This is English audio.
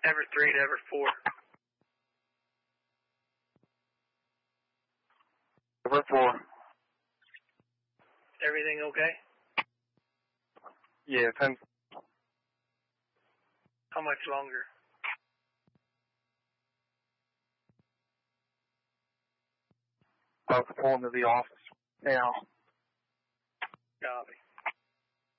Ever 3 to Ever 4. Ever 4. Everything okay? Yeah, 10. How much longer? I was pulling to the office now. Copy.